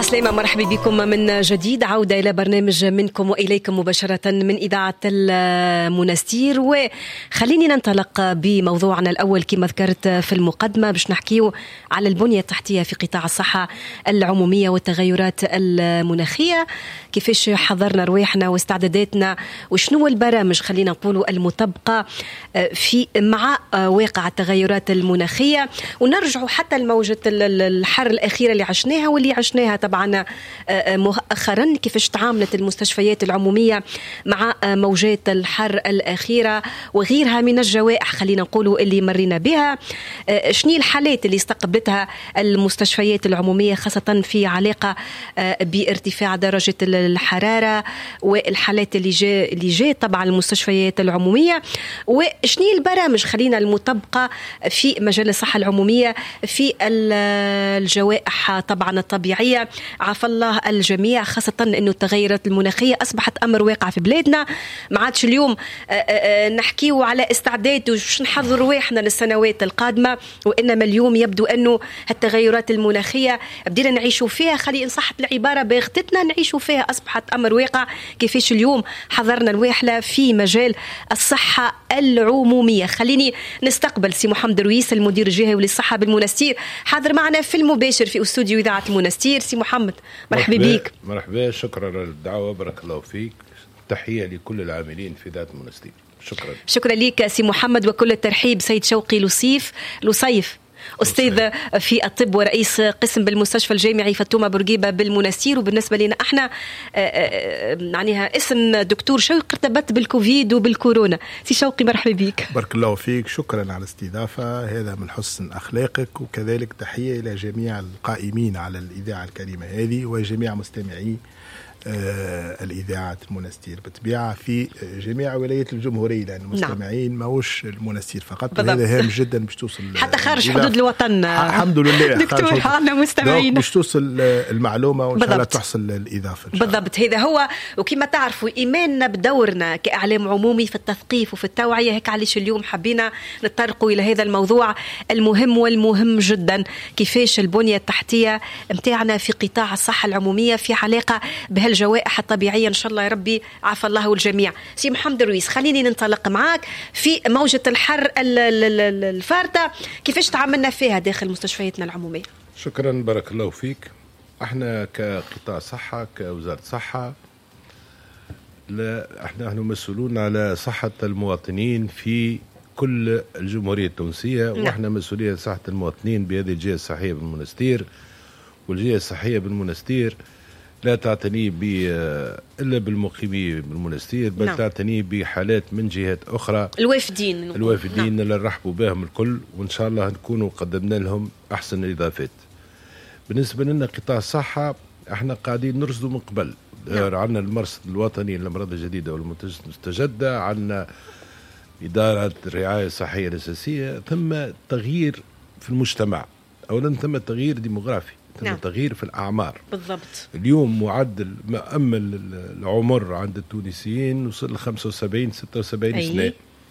عسلامة، مرحبا بكم من جديد. عودة إلى برنامج منكم وإليكم مباشرة من إذاعة المنستير. وخليني ننطلق بموضوعنا الأول كما ذكرت في المقدمة، باش نحكيه على البنية التحتية في قطاع الصحة العمومية والتغيرات المناخية. كيفاش حضرنا رواحنا واستعداداتنا وشنو البرامج خلينا نقولوا المطبقة في مع واقع التغيرات المناخية، ونرجعوا حتى لموجة الحر الأخيرة اللي عشناها واللي عشناها طبعا مؤخرا، كيفاش تعاملت المستشفيات العمومية مع موجات الحر الأخيرة وغيرها من الجوائح خلينا نقولوا اللي مرينا بها. شنو الحالات اللي استقبلتها المستشفيات العمومية خاصة في علاقة بارتفاع درجة الحرارة، والحالات اللي جاء طبعا المستشفيات العمومية، وشنو البرامج خلينا المطبقة في مجال الصحة العمومية في الجوائح طبعا الطبيعية. عفى الله الجميع، خاصة أنه التغيرات المناخية أصبحت أمر واقع في بلادنا. ما عادش اليوم نحكيه على استعداد وش نحضر رواحنا للسنوات القادمة، وإنما اليوم يبدو أنه التغيرات المناخية بدينا نعيشوا فيها، خلي إن صحت العبارة باغتتنا نعيشوا فيها، أصبحت أمر واقع. كيفاش اليوم حضرنا الواحلة في مجال الصحة العمومية. خليني نستقبل سي محمد رويس المدير الجهوي للصحة بالمنستير، حاضر معنا في المباشر في استوديو إذاعة المنستير. سي محمد مرحبا بك. مرحبا، شكرا على الدعوة، بارك الله فيك. تحية لكل العاملين في إذاعة المنستير. شكرا لك سي محمد، وكل الترحيب سيد شوقي لصيف أستاذ في الطب ورئيس قسم بالمستشفى الجامعي فاطمة بورقيبة بالمنستير. وبالنسبة لنا احنا معناها اسم دكتور شوقي ارتبط بالكوفيد وبالكورونا. سي شوقي مرحبا بك. بارك الله فيك، شكرا على الاستضافة، هذا من حسن أخلاقك. وكذلك تحية إلى جميع القائمين على الإذاعة الكريمة هذه وجميع مستمعي الإذاعة المنستير بطبيعة في جميع ولايات الجمهورية، لأن المستمعين ماهوش المنستير فقط. هذا هام جدا باش توصل حتى خارج حدود الوطن. الحمد لله دكتور عندنا مستمعين باش توصل المعلومة وإن شاء الله تحصل الإضافة بالضبط. هذا هو، وكما تعرفوا إيماننا بدورنا كإعلام عمومي في التثقيف وفي التوعية. هيك علاش اليوم حبينا نتطرقوا إلى هذا الموضوع المهم والمهم جدا، كيفاش البنية التحتية متاعنا في قطاع الصحة العمومية في علاقة بهالجوائح الطبيعية. إن شاء الله يا ربي عفى الله الجميع. سي محمد رويس، خليني ننطلق معاك في موجة الحر الفارطة، كيفاش تعاملنا فيها داخل مستشفياتنا العمومية؟ شكرا، بارك الله فيك. احنا كقطاع صحة، كوزارة صحة، لا احنا مسؤولون على صحة المواطنين في كل الجمهورية التونسية. واحنا مسؤولية صحة المواطنين بهذه الجهة الصحية بالمنستير. والجهة الصحية بالمنستير لا تعتني إلا بالمقيمين بالمنستير، بل تعتني بحالات من جهات أخرى، الوافدين اللي نرحبوا بهم الكل، وإن شاء الله نكونوا قدمنا لهم أحسن الإضافات. بالنسبة لنا قطاع الصحة، احنا قاعدين نرصدوا من قبل. عندنا المرصد الوطني للأمراض الجديدة والمستجدة، عندنا إدارة الرعاية الصحية الأساسية، ثم تغيير في المجتمع. أولا ثم تغيير ديموغرافي، تغيير في الأعمار. بالضبط. اليوم معدل مأمل العمر عند التونسيين وصل ل 75-76 سنة.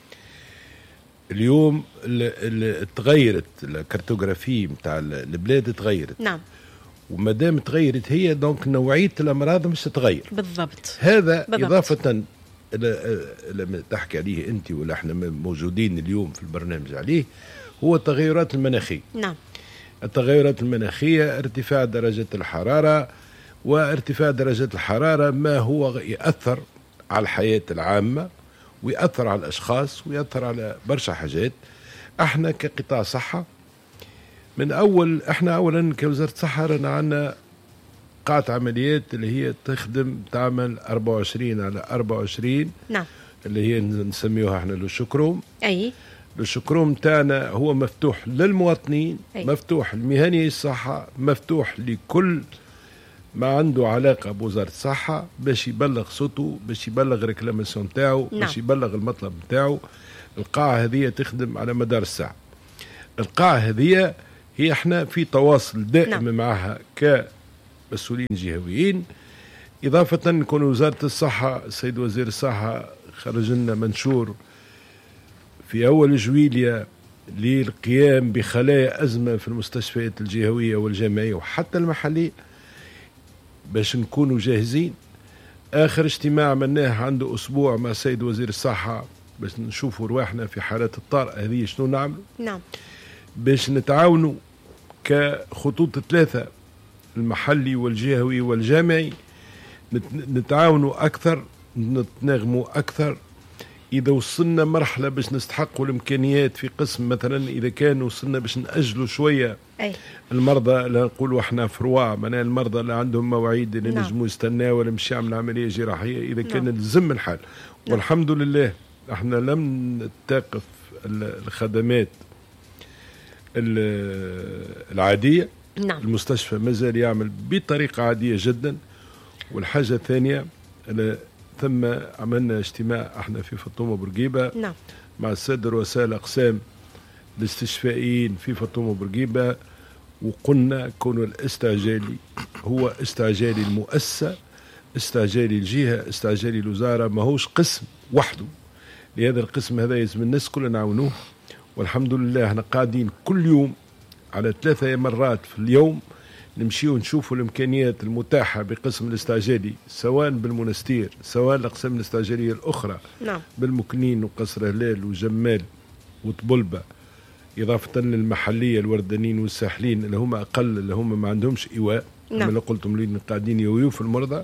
اليوم تغيرت الكارتوغرافي متاع البلاد، تغيرت. نعم. وما دام تغيرت هي دونك نوعية الأمراض مش تتغير. بالضبط. هذا بالضبط. إضافة لما تحكي عليه أنت ولا احنا موجودين اليوم في البرنامج عليه، هو التغيرات المناخية. نعم. التغيرات المناخية، ارتفاع درجة الحرارة، وارتفاع درجة الحرارة ما هو يأثر على الحياة العامة، ويأثر على الأشخاص، ويأثر على برشا حاجات. احنا كقطاع صحة من أول، احنا أولا كوزارة صحة رانا عندنا قاعة عمليات اللي هي تخدم تعمل 24/24. نعم. اللي هي نسميوها احنا للشكروم. أي الشكروم تاعنا هو مفتوح للمواطنين، مفتوح لمهني الصحة، مفتوح لكل ما عنده علاقة بوزارة الصحة باش يبلغ صوته، باش يبلغ ريكلاماسيون تاعو، باش يبلغ المطلب تاعو. القاعة هذه تخدم على مدار الساعة. القاعة هذه هي احنا في تواصل دائم معها كمسؤولين جهويين. إضافة نكون وزارة الصحة، السيد وزير الصحة خرج لنا منشور في أول جويلية للقيام بخلايا أزمة في المستشفيات الجهوية والجامعية وحتى المحلية. باش نكونوا جاهزين. آخر اجتماع عملناه عنده أسبوع مع السيد وزير الصحة باش نشوفوا رواحنا في حالات الطارئ هذه شنو نعملوا. نعم. باش نتعاونوا كخطوط ثلاثة، المحلي والجهوي والجامعي، نتعاونوا أكثر، نتناغموا أكثر. إذا وصلنا مرحلة باش نستحقوا الإمكانيات في قسم مثلا، إذا كان وصلنا باش نأجلوا شوية المرضى، لا نقولوا احنا فروع، معناها المرضى اللي عندهم مواعيد اللي نجموا يستناوا ولا مش يعمل عملية جراحية، إذا كان لزم الحال. والحمد لله احنا لم نتوقف الخدمات العادية. نعم. المستشفى مازال يعمل بطريقة عادية جدا. والحاجة الثانية، ثم عملنا اجتماع احنا في فطومة بورقيبة. نعم. مع السادة رؤساء الأقسام الاستشفائيين في فطومة بورقيبة، وقلنا كون الاستعجالي هو استعجالي المؤسسة، استعجالي الجهة، استعجالي الوزارة، ما هوش قسم وحده. لهذا القسم هذا يلزم الناس كلنا نعاونوه. والحمد لله احنا قاعدين كل يوم على 3 مرات في اليوم نمشيو نشوفوا الإمكانيات المتاحة بقسم الاستعجالي، سواء بالمنستير سواء الأقسام الاستعجالية الأخرى. نعم. بالمكنين وقصر هلال وجمال وطبلبة، إضافة للمحلية الوردانين والساحلين اللي هم أقل، اللي هم ما عندهمش إيواء. نعم. اللي قلتم لي قاعدين يويو في المرضى،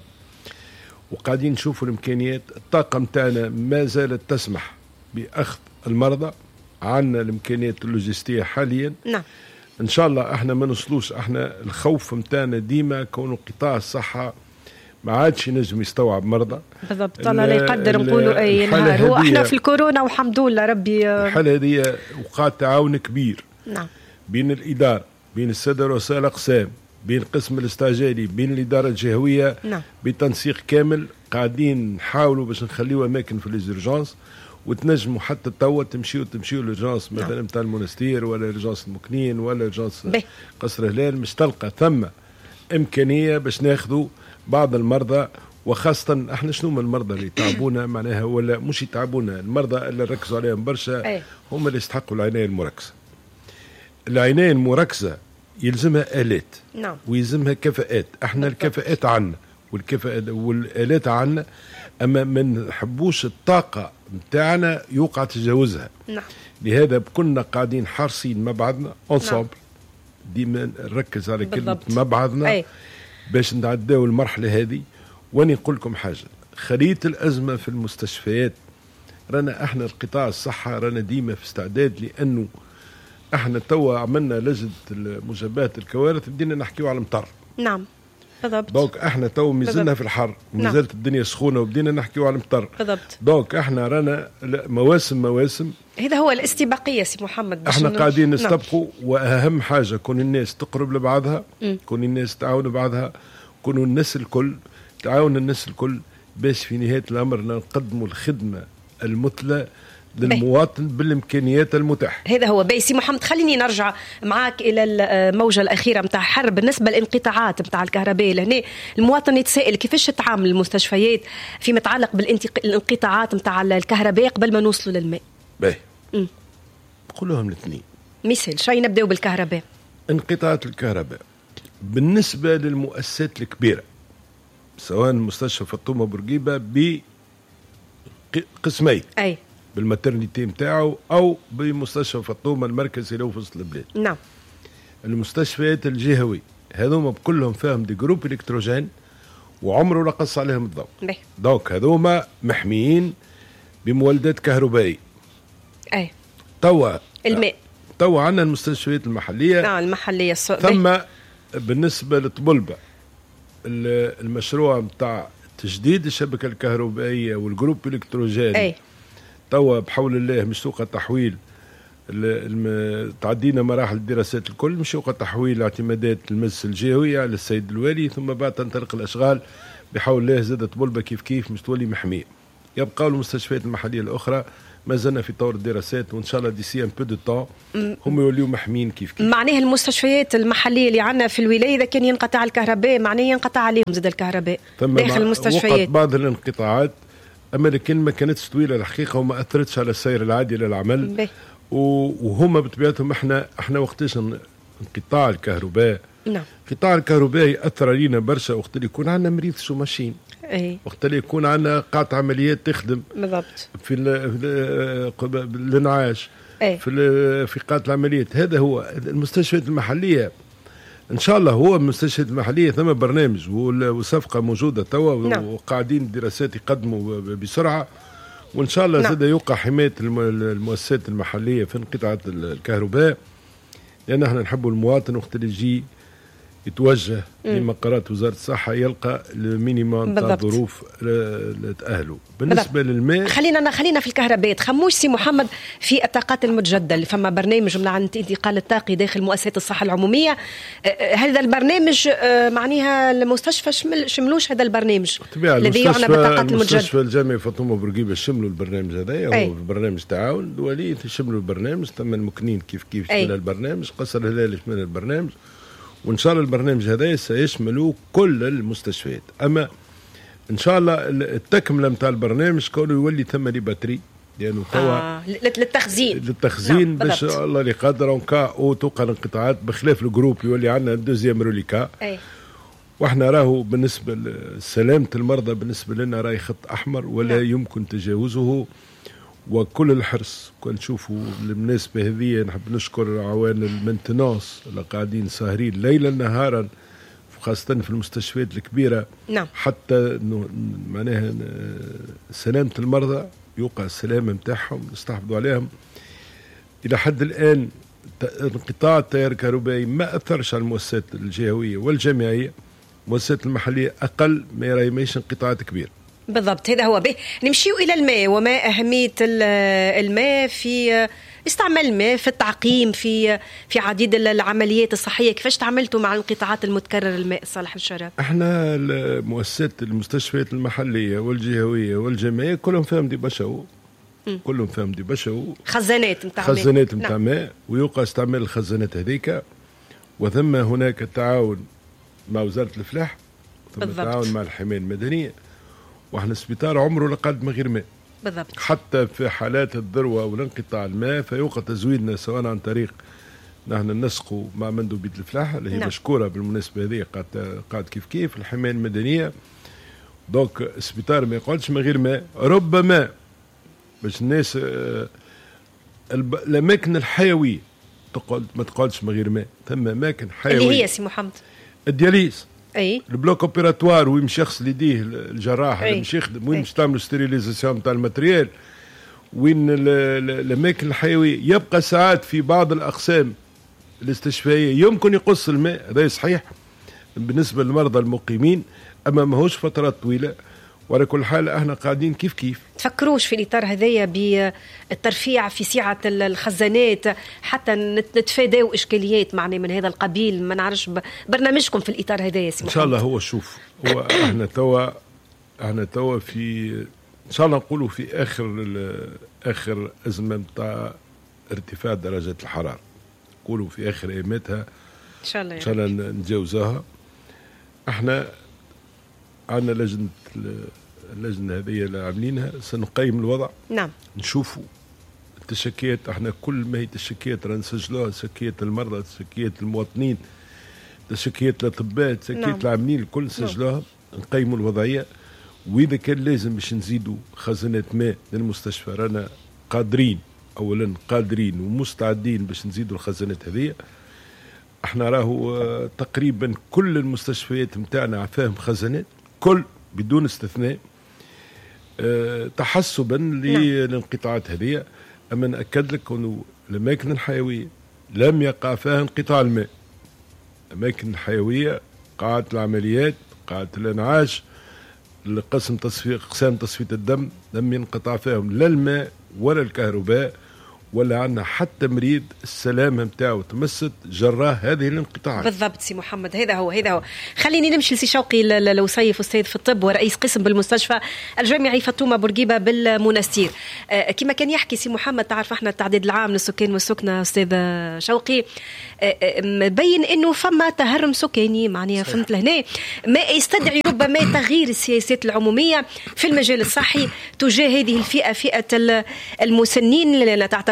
وقاعدين نشوفوا الإمكانيات. الطاقة متاعنا ما زالت تسمح بأخذ المرضى، عندنا الإمكانيات اللوجستية حاليا. نعم. إن شاء الله احنا ما نوصلوش. احنا الخوف متاعنا ديما كونه قطاع الصحة ما عادش ينجم يستوعب مرضى. بالضبط. الله لا يقدر نقولوا أي نهار. هو احنا في الكورونا والحمد لله ربي. الحالة هذه وقع تعاون كبير. نعم. بين الإدارة، بين السادة رؤساء الأقسام، بين القسم الاستعجالي، بين الإدارة الجهوية. نعم. بتنسيق كامل قاعدين نحاولوا باش نخليوا أماكن في الإزرجانس، وتنجموا حتى توا تمشيوا للجانس مثلا نتاع المنستير ولا لجانس المكنين ولا لجانس قصر هلال، مش تلقى ثم إمكانية باش ناخذوا بعض المرضى. وخاصة احنا شنو من المرضى اللي يتعبونا معناها، ولا مش يتعبونا، المرضى اللي ركزوا عليهم برشا هم اللي يستحقوا العناية المركزة. العناية المركزة يلزمها آلات. نعم. ويلزمها كفاءات. احنا الكفاءات عنا والآلات عنا، أما ما نحبوش الطاقة متاعنا يوقع تجاوزها. نعم. لهذا كنا قاعدين حارسين مع بعضنا انصابر. ديما نركز على كلمة مع بعضنا باش نعداو المرحلة هذه. واني نقول لكم حاجة، خلية الأزمة في المستشفيات رانا احنا القطاع الصحة رانا ديما في استعداد، لأنه احنا توا عملنا لجنة مجابهة الكوارث، بدينا نحكيو على المطر. نعم. بالضبط. دونك احنا تو مازلنا في الحر ومازالت الدنيا سخونه وبدينا نحكيو على المطر. بالضبط. دونك احنا رانا مواسم هذا هو الاستباقيه سي محمد. احنا قاعدين نستبقوا. واهم حاجه كون الناس تقرب لبعضها، كون الناس تعاون بعضها، كون الناس الكل تعاون، الناس الكل باش في نهايه الامر نقدموا الخدمه المثلى للمواطن بالامكانيات المتاحه. هذا هو سي محمد. خليني نرجع معك الى الموجه الاخيره نتاع حر بالنسبه للانقطاعات نتاع الكهرباء. لهنا المواطن يتساءل كيفاش تتعامل المستشفيات فيما يتعلق بالانقطاعات نتاع الكهرباء قبل ما نوصلوا للماء. نقول لهم الاثنين. مثال شيء نبداو بالكهرباء. انقطاعات الكهرباء بالنسبه للمؤسسات الكبيره، سواء مستشفى فطومة بورقيبة بقسمين، بالماترنيتي متاعه أو بمستشفى فطومة المركزي لو في وسط البلاد. نعم. المستشفيات الجهوي هذوما بكلهم فيهم دي جروب الكتروجين وعمره لا قص عليهم الضوء. دوك هذوما محميين بمولدات كهربائية. توا الماء توا عندنا المستشفيات المحلية. المحلية ثم بالنسبة لطبلبة المشروع متاع تجديد الشبكة الكهربائية والجروب الكتروجين توا بحول الله مسوقة تحويل. تعدينا مراحل الدراسات الكل، مسوقة تحويل اعتمادات المجلس الجهوي على السيد الوالي، ثم بعد تنطلق الأشغال بحول الله. زادت طبلبة كيف كيف مش تولي محمية. يبقى المستشفيات المحلية الأخرى ما زلنا في طور الدراسات، وإن شاء الله ديسي ان بو دو طون هم يوليوا محميين كيف كيف. معناه المستشفيات المحلية اللي عندنا في الولاية إذا كان ينقطع الكهرباء معناه ينقطع عليهم زاد الكهرباء داخل المستشفيات. وقت بعض الانقطاعات، أما لكن ما كانتش طويلة الحقيقة وما أثرتش على السير العادي للعمل. وهم بطبيعتهم احنا وقتاش انقطاع الكهرباء نعم. القطاع الكهربائي أثر علينا برشا وقت اللي يكون عندنا مريض شوماشين، وقت اللي يكون عندنا قاعة عمليات تخدم بالضبط في الانعاش في قاعة العمليات. هذا هو المستشفيات المحلية ان شاء الله. هو المستشفيات المحليه ثم برنامج وصفقه موجوده توا. نعم. وقاعدين الدراسات يقدموا بسرعه، وان شاء الله. نعم. زاد يوقع حمايه المؤسسات المحليه في انقطاع الكهرباء، لان احنا نحبوا المواطن وقت اللي يجي يتوجه لمقرات وزاره الصحه يلقى المينيموم تاع الظروف لتاهلوا. بالنسبه للماء خلينا في الكهرباء. تخموش سي محمد في الطاقات المتجدده اللي فما برنامج من عند انتقال الطاقي داخل مؤسسات الصحه العموميه. هذا البرنامج معناها المستشفى شملوش هذا البرنامج الذي يعنى بالطاقات المتجدده. المستشفى الجامعي فاطمه بورقيبه شملوا البرنامج هذا، هو برنامج تعاون دولي. شملوا البرنامج، تم المكنين كيف شمل البرنامج، قصر الهلال شمل البرنامج، وإن شاء الله البرنامج هذا سيشمل كل المستشفيات. أما إن شاء الله التكملة متاع البرنامج كونه يولي ثم لي باتري، لأنه توا للتخزين باش الله اللي قادر كا أو توقع الانقطاعات، بخلاف الجروب يولي عندنا دوزيام روليكا. وإحنا راهو بالنسبة لسلامة المرضى بالنسبة لنا راهي خط أحمر ولا يمكن تجاوزه، وكل الحرص. كون نشوفوا بالمناسبة هذه نحب نشكر عوان المنتناس اللي قاعدين ساهرين ليلا نهارا خاصة في المستشفيات الكبيرة. نعم. حتى معناها سلامة المرضى يوقع السلامة متاعهم، نستحفظوا عليهم. إلى حد الآن انقطاع التيار الكهربائي ما أثرش على المؤسسات الجهوية والجامعية. المؤسسات المحلية أقل ما يرايميش انقطاعات كبيرة. بالضبط، هذا هو به. نمشيو إلى الماء، وما أهمية الماء في استعمال الماء في التعقيم في عديد العمليات الصحية. كيفاش تعاملتوا مع الانقطاعات المتكررة الماء صالح الشراب؟ احنا المؤسسات المستشفيات المحلية والجهوية والجامعية كلهم فهم دي بشو، كلهم فهم دي بشو خزانات متاع ماء، ويوقع استعمال الخزانات هذيك. وثم هناك تعاون مع وزارة الفلاح، ثم تعاون مع الحماية المدنية. واحنا السبيطار عمره لقد من غير ماء. بالضبط. حتى في حالات الذروة والانقطاع الماء فيوقع تزويدنا سواء عن طريق نحن نسقوا مع مندوبية الفلاح اللي هي مشكورة بالمناسبة هذه، قاعد كيف الحماية المدنية. دونك السبيطار ما يقعدش من غير ماء. ربما باش الناس الأماكن الحيوية ما تقعدش من غير ماء. ثم أماكن حيوية اللي هي سي محمد الدياليز، البلوك اوبيراتوار وين شخص لديه الجراح اللي مش يخدم، وين مش تعمل ستيريليزاسيون تاع الماتريال، وين الاماكن الحيويه. يبقى ساعات في بعض الاقسام الاستشفائيه يمكن يقص الماء، هذا صحيح بالنسبه للمرضى المقيمين، اما ماهوش فترات طويله. وعلى كل حال احنا قاعدين كيف تفكروش في الاطار هذايا بالترفيع في سعه الخزانات حتى نتفاداو اشكاليات معناه من هذا القبيل؟ ما نعرفش برنامجكم في الاطار هذايا سي محمد. ان شاء الله. هو شوف، هو احنا توا في ان شاء الله نقولوا في اخر ازمه نتاع ارتفاع درجات الحراره، نقولوا في اخر اياماتها ان شاء الله. ان شاء الله نتجاوزها. احنا عندنا اللجنة هذه اللي عاملينها سنقيم الوضع. نعم. نشوفوا التشكيات. احنا كل ما هي تشكيات نسجلوها، تشكيات المرضى، تشكيات المواطنين، تشكيات الأطباء، تشكيات العاملين، الكل نسجلوها. نقيموا الوضعية، وإذا كان لازم باش نزيدوا خزانات ماء للمستشفى رانا قادرين ومستعدين باش نزيدوا الخزانات هذه. احنا راهو تقريبا كل المستشفيات متاعنا عفاهم خزانات، كل بدون استثناء، تحسبا للانقطاعات هذه. أما نأكد لك أنه الأماكن الحيوية لم يقع فيها انقطاع الماء. الأماكن الحيوية، قاعة العمليات، قاعة الإنعاش، قسم أقسام تصفية الدم، لم ينقطع فيهم لا الماء ولا الكهرباء، ولا عندنا حتى مريض السلامة متاعه تمست جراه هذه الانقطاعات. بالضبط سي محمد، هذا هو. خليني نمشي لسي شوقي لوصيف، أستاذ في الطب ورئيس قسم بالمستشفى الجامعي فاطمة بورقيبة بالمنستير. كما كان يحكي سي محمد، تعرف احنا التعداد العام للسكان والسكنة أستاذ شوقي بين انه فما تهرم سكاني معناها، فهمت لهنا ما يستدعي ربما تغيير السياسات العمومية في المجال الصحي تجاه هذه الفئة، فئة المسنين اللي تعتبر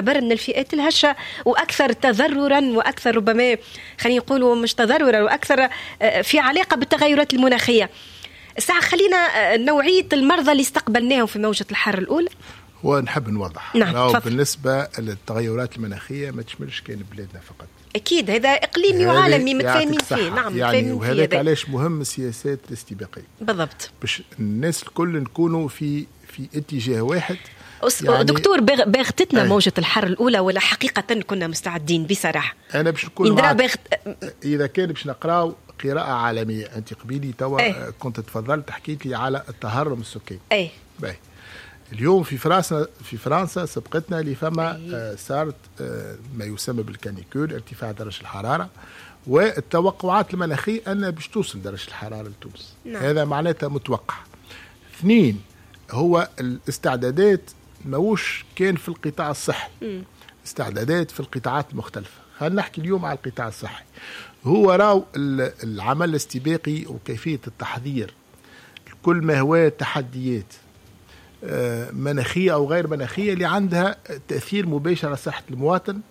تعتبر من الفئات الهشة وأكثر تضررا وأكثر ربما خلينا نقولوا مش تضررا وأكثر في علاقة بالتغيرات المناخية. الساعة خلينا نوعية المرضى اللي استقبلناهم في موجة الحر الأولى ونحب نوضح. نعم. بالنسبة للتغيرات المناخية ما تشملش كان بلادنا فقط، أكيد هذا إقليمي وعالمي متفاهمين فيه. نعم يعني وهذا علاش مهم السياسات الاستباقية بالضبط، باش الناس الكل نكونوا في اتجاه واحد. يعني دكتور باغتتنا موجة الحر الأولى ولا حقيقة كنا مستعدين بصراحة؟ أنا باش نكون إذا كان باش نقراو قراءة عالمية. أنت قبيلي توا كنت تفضلت حكيت لي على التهرم السكاني. اليوم في فرنسا سبقتنا اللي فما صارت ما يسمى بالكانيكول، ارتفاع درجة الحرارة، والتوقعات المناخية أن باش توصل درجة الحرارة لتونس. هذا معناتها متوقع. 2 هو الاستعدادات ماهوش كان في القطاع الصحي، استعدادات في القطاعات المختلفة. خلينا نحكي اليوم على القطاع الصحي. هو راو العمل الاستباقي وكيفية التحضير كل ما هو تحديات مناخية أو غير مناخية اللي عندها تأثير مباشر على صحة المواطن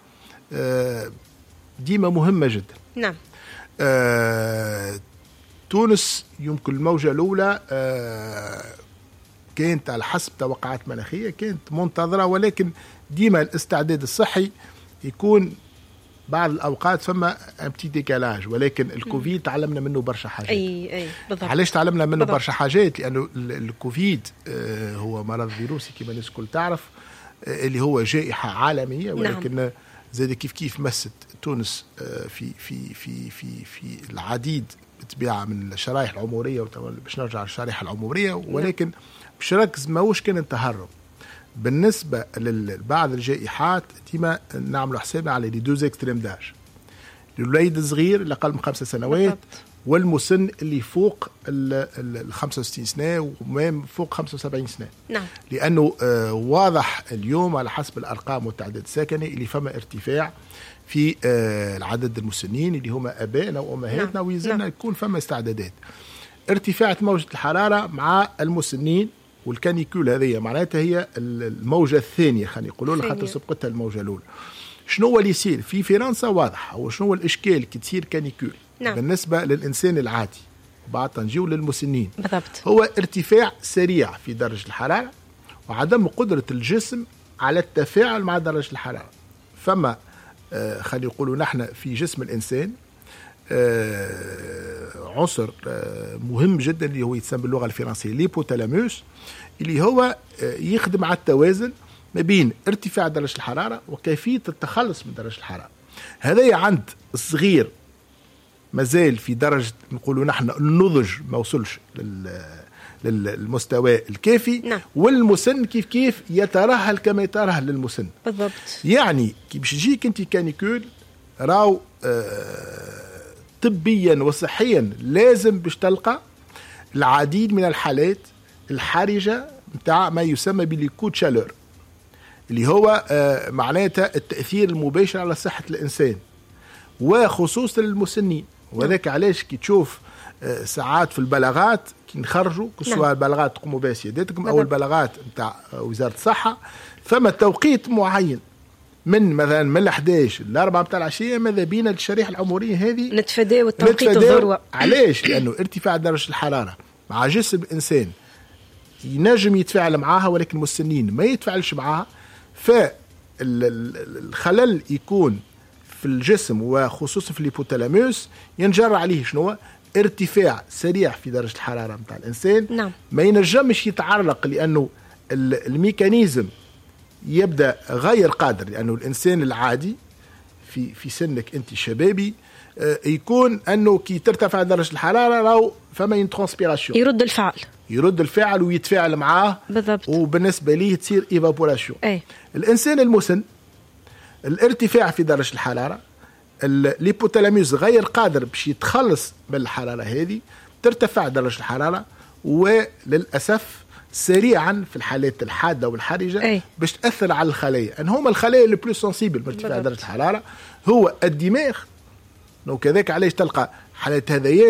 ديما مهمة جدا. نعم. تونس يمكن الموجة الأولى كانت على حسب توقعات مناخية كانت منتظرة، ولكن ديما الاستعداد الصحي يكون بعض الأوقات فما امتي ديكالاج، ولكن الكوفيد تعلمنا منه برشا حاجات. أي بالضبط. علاش تعلمنا منه برشا حاجات؟ لأنه الكوفيد هو مرض فيروسي كما الناس الكل تعرف، اللي هو جائحة عالمية، ولكن نعم. زاد كيف مست تونس في العديد بالطبيعة من الشرائح العمرية، باش نرجع للشرائح العمرية، ولكن باش نركز ماهوش كان التهرب. بالنسبة لبعض الجائحات ديما نعملوا حسابنا على لي دوز اكستريم داج، الوليد الصغير اللي أقل من 5 سنوات والمسن اللي فوق ال 65 سنة ومام فوق 75 سنة. نعم. لأنه واضح اليوم على حسب الأرقام والتعداد السكني اللي فما ارتفاع في العدد المسنين اللي هما أبائنا وأمهاتنا. نعم. ويزلنا يكون فما استعدادات ارتفاع موجة الحرارة مع المسنين، والكانيكول هذه معناتها هي الموجة الثانية خلينا نقولوا خاطر سبقتها الموجة الأولى. شنو هو اللي يصير في فرنسا؟ واضح هو شنو هو الإشكال كي تصير كانيكول. نعم. بالنسبة للإنسان العادي وبعد نجيو للمسنين بالضبط. هو ارتفاع سريع في درجة الحرارة وعدم قدرة الجسم على التفاعل مع درجة الحرارة. فما خلينا نقولوا نحن في جسم الإنسان عنصر مهم جدا اللي هو يتسمى باللغة الفرنسية ليبوتالاموس، اللي هو يخدم على التوازن ما بين ارتفاع درجة الحرارة وكيفية التخلص من درجة الحرارة. هذا عند الصغير مازال في درجة نقولوا نحن النضج ما وصلش للمستوى الكافي. نعم. والمسن كيف يترهل كما يترهل للمسن بالضبط. يعني كي باش يجيك انت كانيكول راو طبيا وصحيا لازم باش تلقى العديد من الحالات الحرجة متاع ما يسمى بالكود شالور، اللي هو معناتها التأثير المباشر على صحة الإنسان وخصوصا المسنين. وذاك علاش كي تشوف ساعات في البلاغات كي نخرجوا سواء البلاغات تقوموا بها سيادتكم أو البلاغات متاع وزارة الصحة، فما توقيت معين من مثلا من 11 ل 4 متاع العشيه ماذا بينا الشريحه العمريه هذه نتفاداو التوقيت الذروه. علاش؟ لانه ارتفاع درجه الحراره مع جسم الانسان ينجم يتفاعل معها ولكن المسنين ما يتفاعلش معها، فالخلل يكون في الجسم وخصوصا في الهيبوتالاموس ينجر عليه شنو؟ ارتفاع سريع في درجه الحراره متاع الانسان. نعم. ما ينجمش يتعرق لانه الميكانيزم يبدأ غير قادر، لأنه الإنسان العادي في سنك أنت شبابي يكون أنه كي ترتفع درجة الحرارة راو فما ينترانسبيراسيون يرد الفعل ويتفاعل معاه بالضبط، وبالنسبة ليه تصير إيفابوراسيون. الإنسان المسن الارتفاع في درجة الحرارة الهيبوتالاموس غير قادر باش يتخلص من الحرارة هذه، ترتفع درجة الحرارة وللأسف سريعا في الحالات الحاده والحرجه باش تاثر على الخلايا. ان هما الخلايا اللي بلو سنسيبل بارتفاع درجه الحراره هو الدماغ. وكذلك علاش تلقى حالات هذيان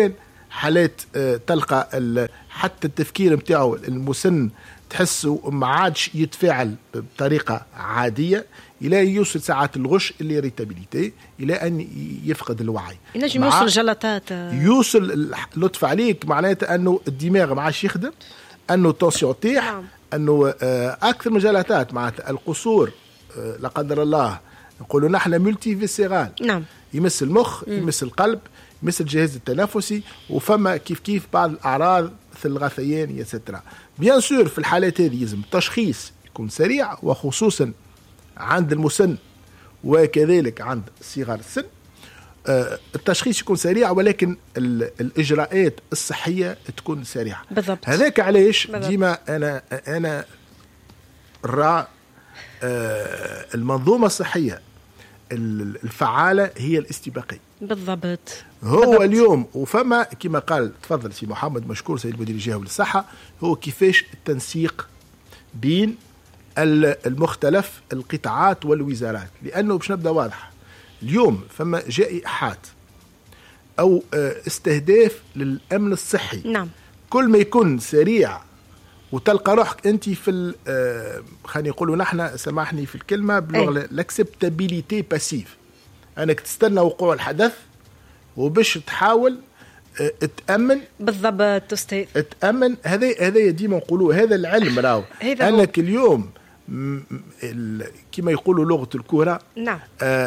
حالات تلقى حتى التفكير متاعه المسن تحسه ما عادش يتفاعل بطريقة عادية، إلى يوصل ساعات الغش اللي ريتابيليتي إلى أن يفقد الوعي، ينجم يوصل جلطات، يوصل لطف عليك معناته أنه الدماغ ما عادش يخدم، أنه التنسيون طيح، أنه أكثر من جلطات معناتها القصور لا قدر الله نقولوا نحن ملتي فيسيرال، نعم، يمس المخ، يمس القلب، يمس الجهاز التنفسي، وفما كيف بعض الأعراض مثل الغثيان يتسترا. بيان سور في الحالات هذه يلزم التشخيص يكون سريع، وخصوصا عند المسن وكذلك عند صغار السن. التشخيص يكون سريع، ولكن الإجراءات الصحية تكون سريعة. بالضبط. هذاك علاش ديما أنا الرأي المنظومة الصحية الفعالة هي الاستباقية. بالضبط. هو بالضبط. اليوم وفما كما قال تفضل سي محمد مشكور سيد المدير الجهوي للصحة، هو كيفاش التنسيق بين المختلف القطاعات والوزارات، لأنه باش نبدأ واضح اليوم فما جائحات أو استهداف للأمن الصحي. نعم. كل ما يكون سريع وتلقى روحك انت في خلينا نقولوا نحن سامحني في الكلمه باللغه الاكسبتابيليتي باسيف، انك تستنى وقوع الحدث وباش تحاول تامن. بالضبط استاذ، تامن. هذا ديما نقولوا هذا العلم راهو انك اليوم كما يقولوا لغه الكره. نعم.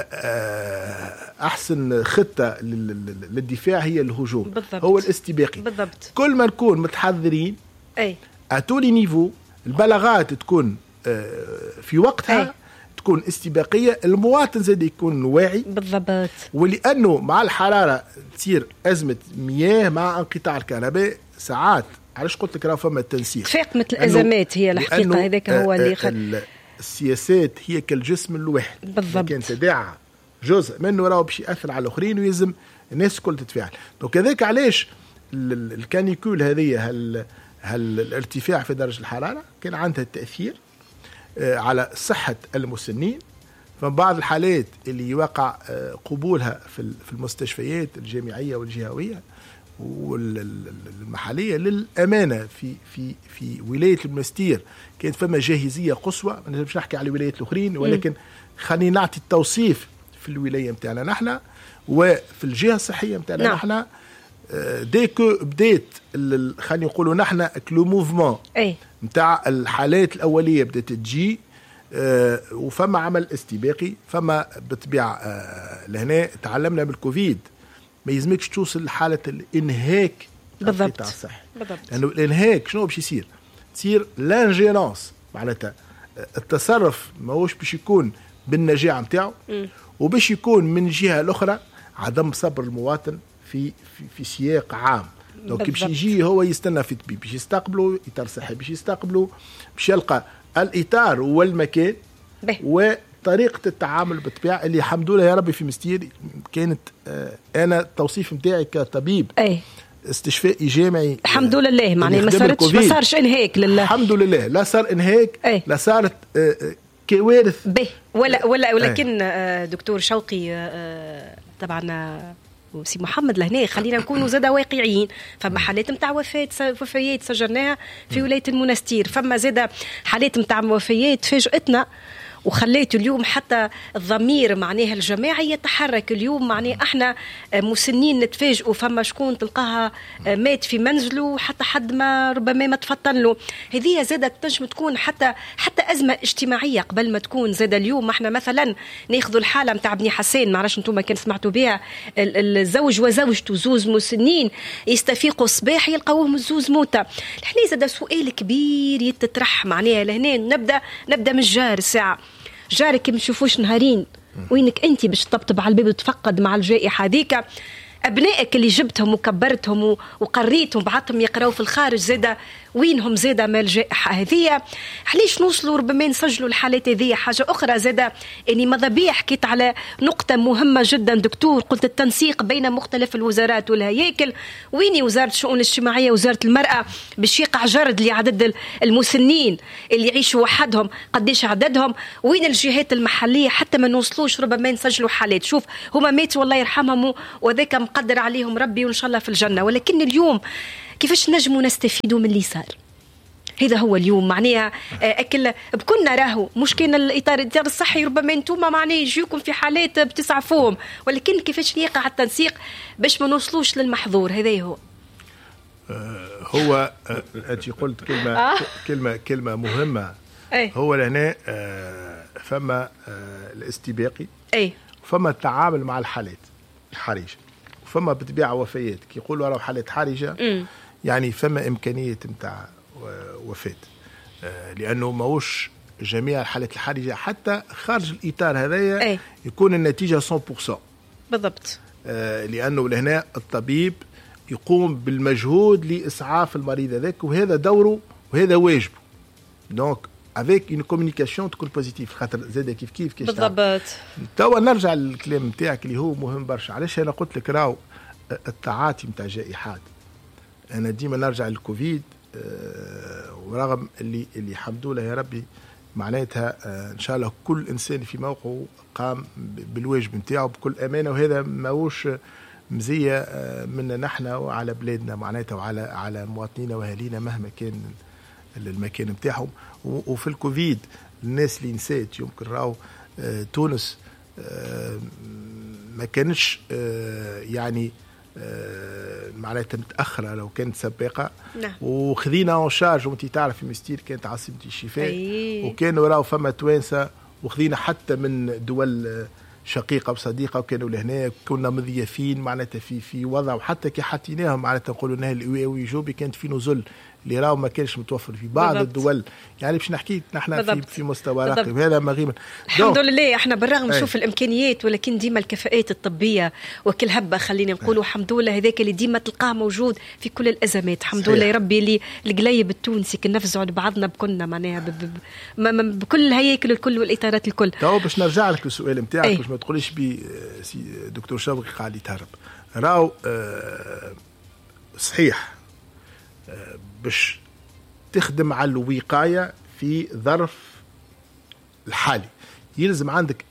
احسن خطه للدفاع هي الهجوم. بالضبط. هو الاستباقي. بالضبط. كل ما نكون متحضرين اي أتولي نيفو، البلاغات تكون في وقتها، تكون استباقية، المواطن زاد يكون واعي. بالضبط. ولأنه مع الحرارة تصير أزمة مياه مع انقطاع الكهرباء ساعات. علاش قلت لك راه فما التنسيق تفاقمة الأزمات هي الحقيقة، هذاك هو اللي السياسات هي كالجسم الواحد. بالضبط. كان تداعى جزء منه راه باش يأثر على الآخرين، ويلزم الناس الكل تتفاعل. دونك هذاك علاش الكانيكول هذه الارتفاع في درجة الحرارة كان عندها تأثير على صحة المسنين. فبعض الحالات اللي يوقع قبولها في المستشفيات الجامعية والجهوية والمحلية للأمانة في ولاية المنستير كانت فما جاهزية قصوى. أنا مش نحكي على الولايات الأخرين، ولكن خلينا نعطي التوصيف في الولاية متاعنا نحن وفي الجهة الصحية متاعنا نحن. ديكو بديت خلينا نقولوا نحن كلو موفمون نتاع الحالات الاوليه بدات تجي، وفما عمل استباقي. فما بالطبيعه لهنا تعلمنا بالكوفيد ما يلزمكش توصل لحاله الانهاك بالضبط الصحي. لانه الانهاك شنو باش يصير؟ تصير لانجيرونس، معناتها التصرف ماهوش باش يكون بالنجاعه نتاعو، وباش يكون من جهه الاخرى عدم صبر المواطن في سياق عام. دونك باش يجي هو يستنى في طبيب باش يستقبله، اطار صحي باش يستقبله، باش يلقى الاطار والمكان وطريقه التعامل بالطبيعه اللي الحمد لله يا ربي في مستير كانت. انا التوصيف نتاعي كطبيب استشفائي جامعي الحمد لله، معناها ما صارش انهاك لله الحمد لله، لا صار انهاك لا صارت كوارث به ولا ولكن دكتور شوقي طبعا وسي محمد لهنا خلينا نكونوا زادا واقعيين. فما حالات نتاع وفيات سجلناها في ولاية المنستير، فما زادا حالات نتاع وفيات فاجأتنا وخليت اليوم حتى الضمير معناها الجماعي يتحرك. اليوم معناها احنا مسنين نتفاجئوا فما شكون تلقاها مات في منزله حتى حد ما ربما ما تفطن له. هذه زادة تنجم تكون حتى أزمة اجتماعية قبل ما تكون زادة. اليوم احنا مثلا ناخذوا الحالة متاع بني حسين، معرفش انتم كان سمعتوا بها، الزوج وزوجته زوز مسنين يستفيقوا الصباح يلقاوهم الزوز موتى. احنا زادة سؤال كبير يتطرح معناها لهنا. نبدا من الجار الساعة جارك ما نشوفوش نهارين، وينك انت باش تطبطب على الباب وتفقد مع الجائحه هذيك؟ ابنائك اللي جبتهم وكبرتهم وقريتهم بعثهم يقراوا في الخارج زاده وينهم زاده مال الجائحه هذه؟ علاش نوصلوا ربما نسجلوا الحالات هذه؟ حاجه اخرى زاده اني ماذا بيا حكيت على نقطه مهمه جدا دكتور، قلت التنسيق بين مختلف الوزارات والهياكل. ويني وزاره الشؤون الاجتماعيه وزاره المراه باش يقع جرد لعدد المسنين اللي يعيشوا وحدهم قديش عددهم؟ وين الجهات المحليه حتى ما نوصلوش ربما نسجلوا حالات؟ شوف هما ماتوا الله يرحمهم وذاك مقدر عليهم ربي وإن شاء الله في الجنة. ولكن اليوم كيفاش نجموا نستفيدوا من اللي صار؟ هذا هو اليوم معناها أكل بكلنا راهو مش كان الإطار الصحي، ربما أنتم معناه يجيكم في حالات بتسعفوهم، ولكن كيفاش يقع التنسيق باش ما نوصلوش للمحظور؟ هذا هو. هو أنت قلت كلمة مهمة. هو لهنا فما الاستباقي، فما التعامل مع الحالات الحرجة، وفما بطبيعة وفيات كي يقولوا راهو حالات حرجة يعني فما إمكانية متاع وفاة، لأنه ماهوش جميع الحالات الحرجة حتى خارج الإطار هذايا يكون النتيجة 100% بالضبط، لأنه لهنا الطبيب يقوم بالمجهود لإسعاف المريض هذاك، وهذا دوره وهذا واجبه. دونك avec une communication تكون بوزيتيف، خاطر زاد كيف بالضبط. توا نرجع للكلام نتاعك اللي هو مهم برشا. علاش انا قلت لك راهو التعاطي نتاع جائحات، انا ديما نرجع للكوفيد ورغم اللي الحمد لله يا ربي معناتها ان شاء الله كل انسان في موقعه قام بالواجب نتاعو بكل امانه، وهذا ماهوش مزيه منا نحن وعلى بلادنا معناتها وعلى مواطنينا واهالينا مهما كان المكان نتاعهم. وفي الكوفيد الناس اللي نسيت يمكن راهو تونس ما كانش يعني معناتها متأخرة لو كانت سباقة. نعم. وخذينا اون شارج، وانت تعرف في مستير كانت عاصمة الشفاء وكانوا راهو فما توانسة وخذينا حتى من دول شقيقة وصديقة وكانوا لهنا، كنا مضيافين معناتها في وضع، وحتى كي حطيناهم معناتها نقولوا انها الوجوبي كانت في نزل اللي راهو ما كانش متوفر في بعض بالضبط. الدول يعني باش نحكي نحن في مستوى راقي، وهذا مغيما الحمد لله. احنا بالرغم نشوف الامكانيات ولكن ديما الكفاءات الطبيه وكل هبه خلينا نقولوا الحمد لله هذاك اللي ديما تلقاه موجود في كل الازمات. الحمد لله يا ربي اللي القليب التونسي كنفزعوا لبعضنا بكلنا معناها بكل الهياكل الكل والاطارات الكل. تو باش نرجع لك للسؤال نتاعك باش ما تقوليش بي دكتور شوقي قاعد يتهرب. راهو صحيح باش تخدم على الوقاية في ظرف الحالي يلزم عندك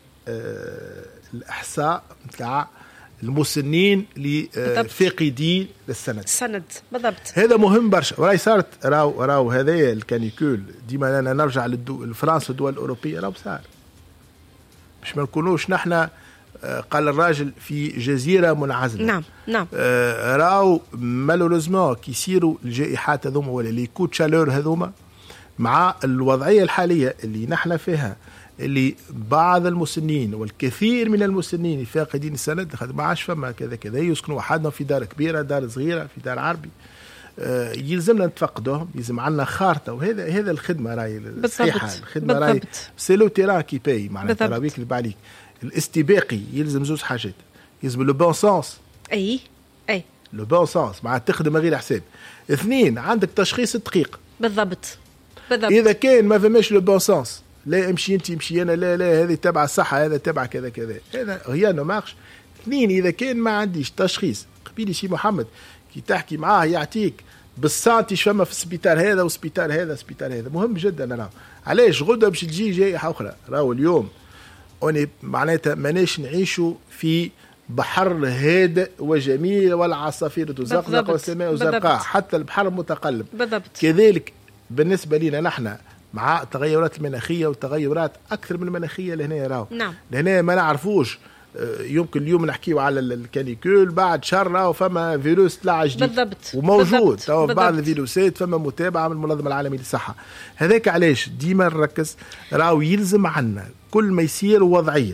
الإحصاء متاع المسنين لفاقدين للسند بالضبط. هذا مهم برشا. وراي صارت راو هذايا الكانيكول ديما أنا نرجع لفرنسا والدول الأوروبية راو صار باش ما نكونوش نحن قال الراجل في جزيرة منعزلة. نعم. راو مالوريزمون كي يصيروا الجائحات هذوما ولا لي كوت شالور هذوما مع الوضعية الحالية اللي نحن فيها، اللي بعض المسنين والكثير من المسنين فاقدين السند ما عادش فما كذا يسكنوا وحدنا في دار كبيرة دار صغيرة في دار عربي، يلزمنا نتفقدوهم، يلزم عنا خارطة. وهذا الخدمة راي الصحيحة، الخدمة راي سيلو تيران كي باي معناتها راهي يكذب عليك. الاستباقي يلزم زوج حاجات، يلزم لو بون سونس اي لو بون سونس مع تخدم غير حساب. اثنين عندك تشخيص دقيق بالضبط. اذا كان ما فماش لو بون سونس لا امشي انت امشي انا لا هذه تبع الصحه هذا تبع كذا هذا هي نو مارش. اثنين اذا كان ما عنديش تشخيص قبيلي سي محمد كي تحكي معاه يعطيك بالسانتي شفما في السبيطار هذا والسبيطار هذا مهم جدا. انا علاش غدا باش تجي جائحه اخرى. راهو اليوم معناتها ماناش نعيشوا في بحر هادئ وجميل والعصافير تزقزق والسماء زرقاء، حتى البحر متقلب بالضبط. كذلك بالنسبة لنا نحن مع التغيرات المناخية وتغيرات أكثر من المناخية لهنا راهو. نعم. لهنا ما نعرفوش يمكن اليوم نحكيو على الكانيكول بعد شهر وفما فيروس طلع جديد بالضبط. وموجود تو بعض الفيروسات فما متابعة من المنظمة العالمية للصحة. هذاك علاش ديما نركز راهو يلزم عنا كل ما يصير وضعية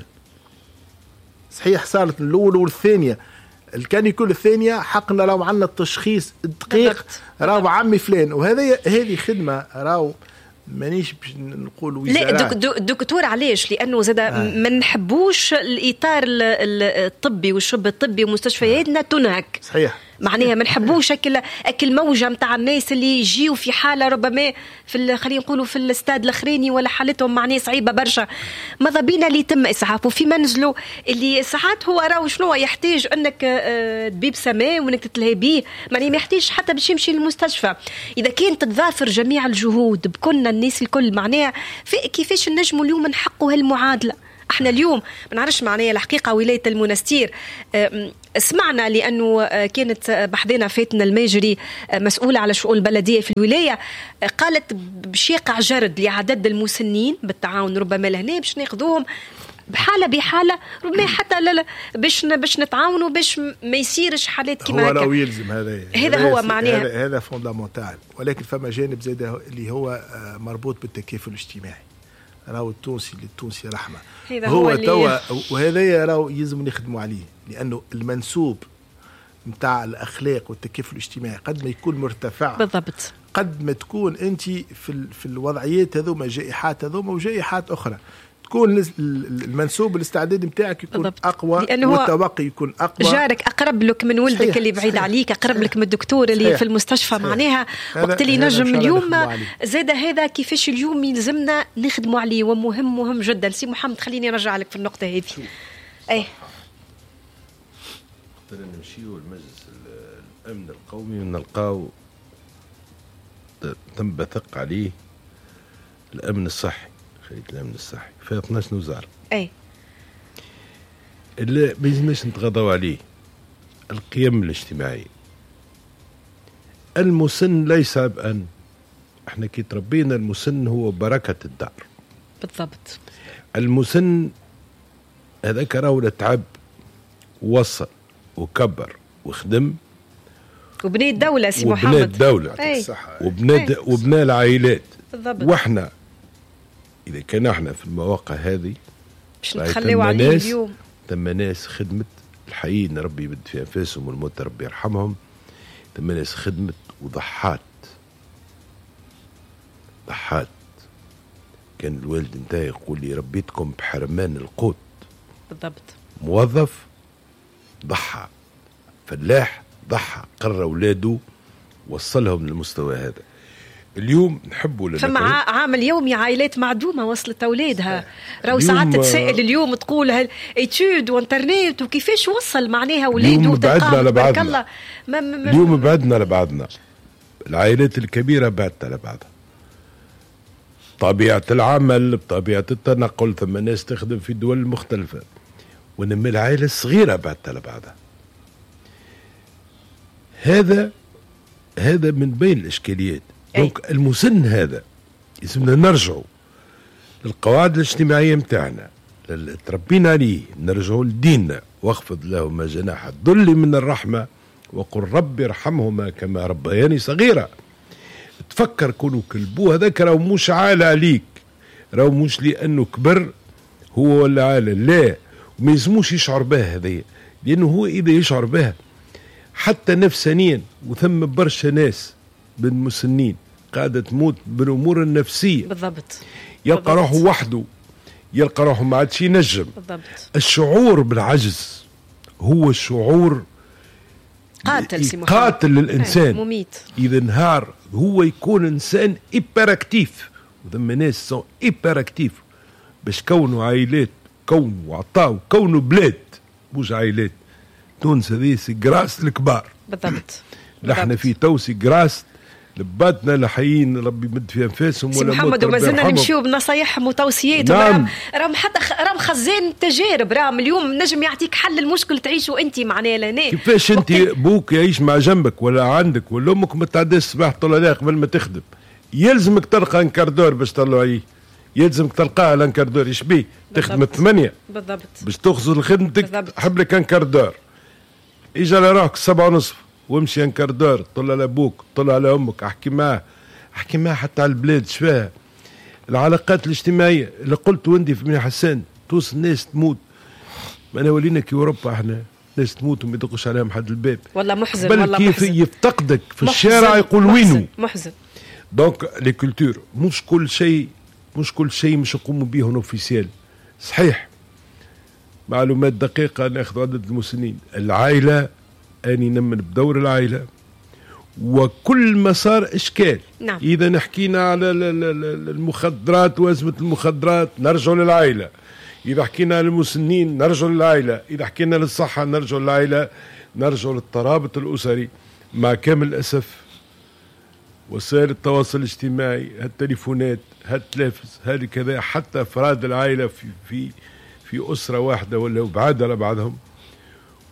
صحيح صارت الأولى والثانية الكانيكول الثانية حقنا راهو عنا التشخيص الدقيق راهو عمي فلان. هذه خدمة راهو مانيش باش نقول لا دكتور علاش لانه زاد ما نحبوش الاطار الطبي والشب الطبي ومستشفياتنا تنهك صحيح معناها ما نحبوش اكل موجه نتاع الناس اللي يجيوا في حاله ربما في خلينا نقولوا في الاستاد الاخراني ولا حالتهم معناها صعيبه برشا. ماذا بينا اللي يتم اسعافه في منزله اللي ساعات هو راهو شنو يحتاج انك تبيب سماء وانك تتلهي بيه معناها ما يحتاج حتى باش يمشي للمستشفى. اذا كانت تتضافر جميع الجهود بكلنا الناس الكل معناها كيفاش نجموا اليوم نحقوا هالمعادله. احنا اليوم ما نعرفش معناها الحقيقه ولايه المنستير سمعنا لأنه كانت بحذنا فاتنة الماجري مسؤولة على شؤون البلدية في الولاية، قالت باش يقع جرد لعدد المسنين بالتعاون ربما لهنا باش ناخذوهم بحالة بحالة، ربما حتى لا باش نتعاونوا باش ما يصيرش حالات كما هكا. هو لو يلزم هذا هو معناها هذا فوندامنتال، ولكن فما جانب زاد اللي هو مربوط بالتكافل الاجتماعي. راهو التونسي رحمة، هو توا وهذا راهو يلزم نخدموا عليه، لأنه المنسوب متاع الأخلاق والتكافل الاجتماعي قد ما يكون مرتفع بالضبط، قد ما تكون أنت في الوضعيات هذوما جائحات هذوما وجائحات أخرى تكون المنسوب الاستعداد نتاعك يكون بالضبط. أقوى والتوقي يكون أقوى، جارك أقرب لك من ولدك صحيح. اللي بعيد صحيح. عليك أقرب لك من الدكتور اللي صحيح. في المستشفى صحيح. معناها وقت اللي نجم اليوم زاد هذا كيفاش اليوم يلزمنا نخدموا عليه، ومهم جدا. سي محمد خليني أرجع لك في النقطة هذه. أي نمشيو المجلس الأمن القومي ونلقاو تم بثق عليه الأمن الصحي، الأمن الصحي في 12 وزارة. أي اللي ما يلزمش نتغاضوا عليه القيم الاجتماعية. المسن ليس عبئا، احنا كي تربينا المسن هو بركة الدار بالضبط. المسن هذاك راهو تعب ووصل وكبر وخدم وبني الدولة سي محمد، وبنى الدولة وبنى العائلات بالضبط. واحنا إذا كان احنا في المواقع هذه باش نخليو عليه اليوم. ثم ناس خدمت الحقيقة ربي يبد في أنفاسهم والموت ربي يرحمهم، ثم ناس خدمت وضحات. كان الوالد نتاعي يقول لي ربيتكم بحرمان القوت بالضبط. موظف ضحى، فلاح ضحى، قرر أولاده وصلهم للمستوى هذا. اليوم نحبوا فما عامل يومي عائلات معدومه وصلت اولادها، راهو ساعات تتسائل اليوم تقول ايتود وانترنت وكيفاش وصل معناها اولاده بعدنا على بعضنا. اليوم بعدنا على بعضنا، العائلات الكبيره بعدت على بعضها، طبيعه العمل بطبيعه التنقل، ثم ناس تخدم في دول مختلفه، ونما العائله الصغيره بعدت على بعضها. هذا من بين الاشكاليات. دونك المسن هذا يسمنا نرجعوا للقواعد الاجتماعية متاعنا اللي تربينا عليه، نرجعوا لديننا، واخفض لهما جناح الذل من الرحمة وقل ربي ارحمهما كما ربياني صغيرة. تفكر كونوا كلبوه هذاك راهو مش عال عليك، راهو مش لأنه كبر هو ولا عال، لا، وما يلزموش يشعر بها هذه، لأنه هو إذا يشعر بها حتى نفسانيا، وثم برشا ناس بالمسنين قاعدة تموت بالأمور النفسية بالضبط، يلقى روحه وحده، يلقى روحه ما عادش ينجم بالضبط. الشعور بالعجز هو الشعور قاتل للإنسان، مميت. إذا نهار هو يكون إنسان إيبراكتيف، وثم ناس سون إيبراكتيف باش كونوا عائلات، كونوا عطاو، كونوا بلاد مش عائلات. تونس هذه سجراس الكبار بالضبط. نحن في توسي جراس لباتنا لحيين ربي يمد في انفاسهم ولا محمد، وما زلنا نمشيو بنصايحهم وتوصياتهم. نعم. راهم حتى راهم خزان تجارب، راهم اليوم نجم يعطيك حل المشكل تعيشوا انت معناها لهنا. كيفاش انت بوك يعيش مع جنبك ولا عندك ولا امك ما تعداش الصباح طول عليها قبل ما تخدم، يلزمك تلقى انكاردور باش تطلعوا عليه، يلزمك تلقاها الانكاردور يشبيه تخدم 8 بالضبط باش تخزر لخدمتك، حب لك انكاردور اجا لروحك 7:30 وامشي انكاردور، طلع على ابوك، طلع على امك، احكي معاه حتى على البلاد شفاها. العلاقات الاجتماعيه اللي قلت وندي في بني حسان، توصل الناس تموت، انا ولينا كي اوروبا احنا ناس تموت وما يدقش عليهم حد الباب، والله محزن، والله كيف محزن. يفتقدك في الشارع يقول وينو محزن. دونك لي كولتور مش كل شيء مش يقوموا به اوفيسيال. صحيح معلومات دقيقه ناخذ عدد المسنين، العائله أني نمن بدور العائلة وكل مسار إشكال. نعم. إذا حكينا على المخدرات وأزمة المخدرات نرجع للعائلة، إذا حكينا على المسنين نرجع للعائلة، إذا حكينا للصحة نرجع للعائلة، نرجع للترابط الأسري. مع كامل الأسف وسائل التواصل الاجتماعي، هالتليفونات، هالتلافز، هذه كذا، حتى أفراد العائلة في أسرة واحدة ولا بعاد على بعضهم،